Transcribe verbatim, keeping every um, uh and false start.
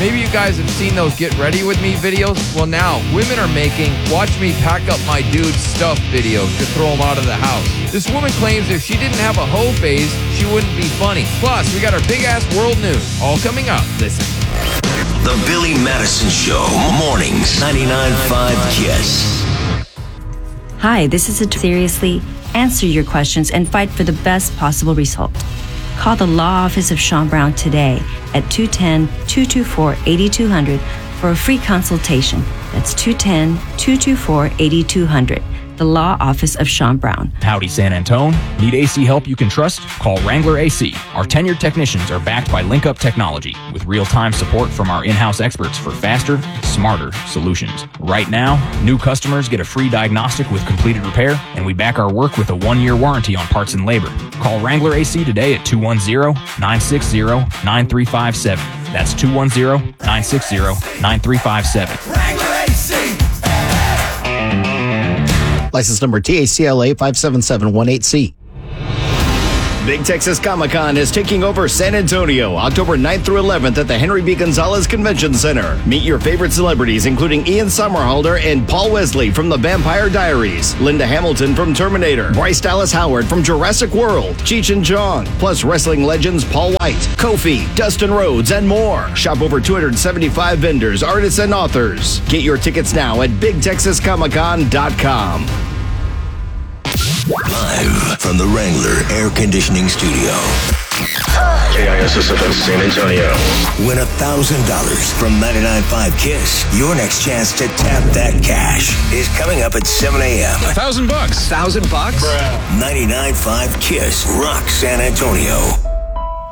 Maybe you guys have seen those Get Ready With Me videos. Well, now, women are making Watch Me Pack Up My Dude's Stuff videos to throw them out of the house. This woman claims if she didn't have a hoe phase, she wouldn't be funny. Plus, we got our big-ass world news. All coming up. Listen. The Billy Madison Show, mornings, ninety-nine point five KISS. Hi, this is a seriously answer your questions and fight for the best possible result. Call the Law Office of Sean Brown today at two one zero, two two four, eight two zero zero for a free consultation. That's two one zero, two two four, eight two zero zero. The Law Office of Sean Brown. Howdy, San Antone. Need A C help you can trust? Call Wrangler A C. Our tenured technicians are backed by LinkUp Technology with real-time support from our in-house experts for faster, smarter solutions. Right now, new customers get a free diagnostic with completed repair, and we back our work with a one-year warranty on parts and labor. Call Wrangler A C today at two one zero, nine six zero, nine three five seven. That's two one zero, nine six zero, nine three five seven. Wrangler A C. License number T A C L A five seven seven one eight C. Big Texas Comic-Con is taking over San Antonio October ninth through eleventh at the Henry B. Gonzalez Convention Center. Meet your favorite celebrities, including Ian Somerhalder and Paul Wesley from The Vampire Diaries, Linda Hamilton from Terminator, Bryce Dallas Howard from Jurassic World, Cheech and Chong, plus wrestling legends Paul White, Kofi, Dustin Rhodes, and more. Shop over two hundred seventy-five vendors, artists, and authors. Get your tickets now at big texas comic con dot com. Live from the Wrangler Air Conditioning Studio. K I S S F M San Antonio. Win one thousand dollars from ninety-nine point five KISS. Your next chance to tap that cash is coming up at seven a.m. A thousand bucks. Thousand bucks? ninety-nine point five KISS. Rock San Antonio.